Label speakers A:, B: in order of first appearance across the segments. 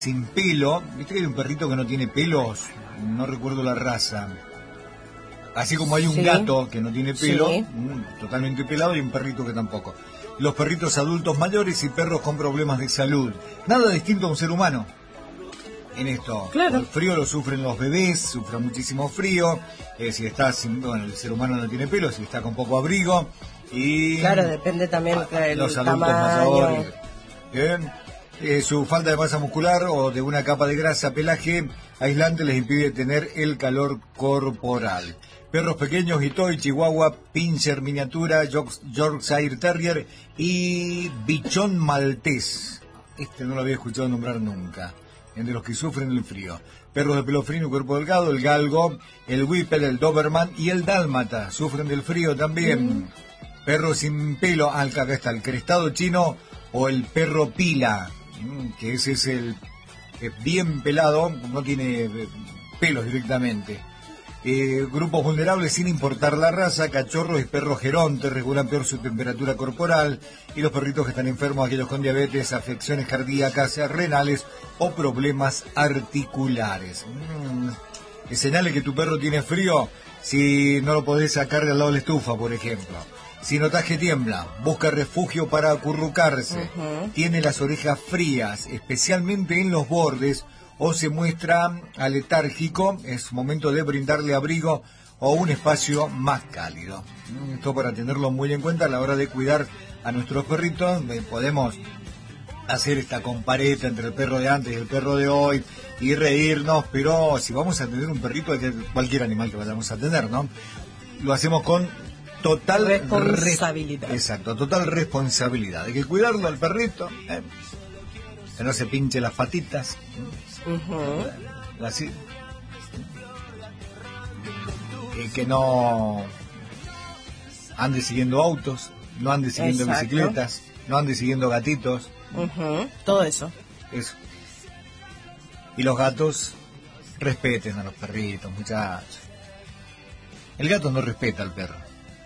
A: sin pelo. Viste que hay un perrito que no tiene pelos, no recuerdo la raza. Así como hay un gato que no tiene pelo, totalmente pelado, y un perrito que tampoco. Los perritos adultos mayores y perros con problemas de salud. Nada distinto a un ser humano en esto.
B: Claro.
A: El frío lo sufren los bebés, sufren muchísimo frío. Si está sin, bueno, el ser humano no tiene pelo, si está con poco abrigo. Y
B: claro, depende también del
A: los adultos
B: tamaño.
A: mayores. Bien. Su falta de masa muscular o de una capa de grasa, pelaje aislante les impide tener el calor corporal. Perros pequeños, Itoy, Chihuahua, Pinscher miniatura, Yorkshire Terrier y Bichón Maltés. Este no lo había escuchado nombrar nunca. Entre los que sufren el frío. Perros de pelo fino y cuerpo delgado, el galgo, el whippet, el doberman y el dálmata. Sufren del frío también. Perros sin pelo, acá está el crestado chino o el perro pila, que ese es el bien pelado, no tiene pelos directamente. Grupos vulnerables sin importar la raza, cachorros y perros gerontes regulan peor su temperatura corporal, y los perritos que están enfermos, aquellos con diabetes, afecciones cardíacas, renales o problemas articulares. Señale que tu perro tiene frío si no lo podés sacar de al lado de la estufa, por ejemplo. Si notas que tiembla, busca refugio para acurrucarse, tiene las orejas frías, especialmente en los bordes, o se muestra letárgico, es momento de brindarle abrigo o un espacio más cálido. Esto para tenerlo muy en cuenta a la hora de cuidar a nuestros perritos. Podemos hacer esta compareta entre el perro de antes y el perro de hoy y reírnos, pero si vamos a tener un perrito, cualquier animal que vayamos a tener, ¿no? Lo hacemos con total
B: responsabilidad.
A: Exacto, total responsabilidad. Hay que cuidarlo al perrito, que no se pinche las patitas. Así, que no ande siguiendo autos, no ande siguiendo bicicletas, no ande siguiendo gatitos.
B: Todo eso.
A: Y los gatos respeten a los perritos, muchachos. El gato no respeta al perro.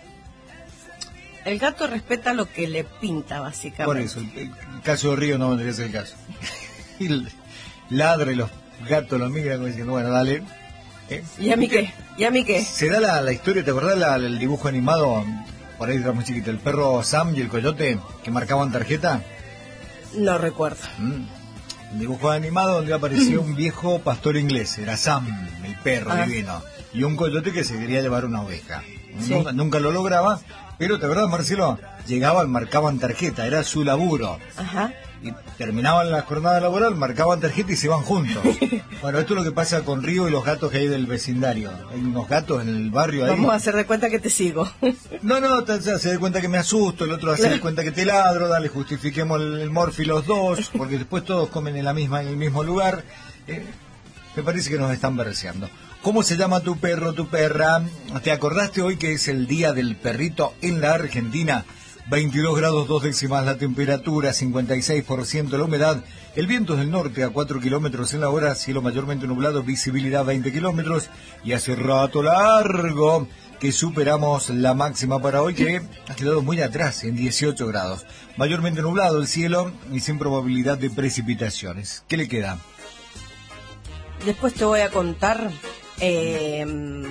B: El gato respeta lo que le pinta, básicamente.
A: Por eso, el caso de Río no vendría a ser el caso. Y ladra y los gatos lo miran como diciendo, bueno, dale.
B: ¿Y a mí qué? ¿Y a mí qué?
A: Se da la historia, ¿te acordás el dibujo animado? Por ahí era muy chiquito, el perro Sam y el coyote que marcaban tarjeta.
B: No recuerdo.
A: Un dibujo animado donde aparecía un viejo pastor inglés, era Sam, el perro divino, y un coyote que se quería llevar una oveja. Nunca lo lograba, pero ¿te acordás, Marcelo? Llegaban, marcaban tarjeta, era su laburo. Y terminaban la jornada laboral, marcaban tarjeta y se iban juntos. Bueno, esto es lo que pasa con Río y los gatos que hay del vecindario. Hay unos gatos en el barrio ahí.
B: Vamos a hacer de cuenta que te sigo.
A: No, se da cuenta que me asusto, el otro hace de cuenta que te ladro, dale, justifiquemos el morfi los dos, porque después todos comen en el mismo lugar. Me parece que nos están berreando. ¿Cómo se llama tu perro, tu perra? ¿Te acordaste hoy que es el día del perrito en la Argentina? 22 grados 2 décimas la temperatura, 56% la humedad, el viento es del norte a 4 kilómetros en la hora, cielo mayormente nublado, visibilidad 20 kilómetros, y hace rato largo que superamos la máxima para hoy, que ha quedado muy atrás, en 18 grados. Mayormente nublado el cielo y sin probabilidad de precipitaciones. ¿Qué le queda?
B: Después te voy a contar de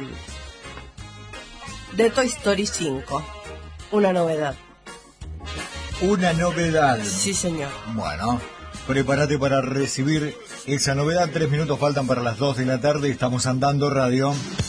B: Toy Story 5, una novedad.
A: Una novedad.
B: Sí, señor.
A: Bueno, prepárate para recibir esa novedad. 3 minutos faltan para las 2 de la tarde. Estamos andando radio.